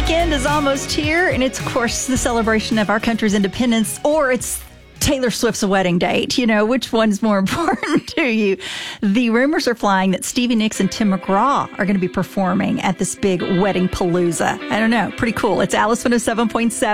weekend is almost here, and it's, of course, the celebration of our country's independence, or it's Taylor Swift's wedding date. You know, which one's more important to you? The rumors are flying that Stevie Nicks and Tim McGraw are going to be performing at this big wedding palooza. I don't know. Pretty cool. It's Alice 107.7.